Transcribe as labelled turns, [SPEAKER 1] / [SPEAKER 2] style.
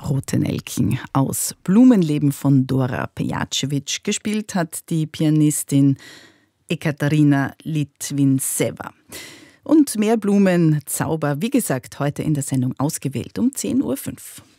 [SPEAKER 1] Rote Nelken aus Blumenleben von Dora Pejacevic. Gespielt hat die Pianistin Ekaterina Litvintseva. Und mehr Blumenzauber, wie gesagt, heute in der Sendung ausgewählt um 10.05 Uhr.